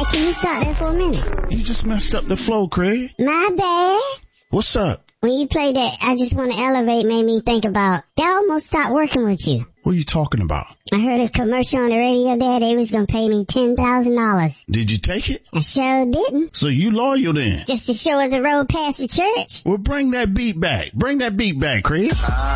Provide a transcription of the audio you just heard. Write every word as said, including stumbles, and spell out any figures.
bad. Can you stop that for a minute? You just messed up the flow, Craig. My bad. What's up? When you play that, I just want to elevate made me think about, they almost stopped working with you. What are you talking about? I heard a commercial on the radio there. They was going to pay me ten thousand dollars. Did you take it? I sure didn't. So you loyal then? Just to show us the road past the church. Well, bring that beat back. Bring that beat back, Craig.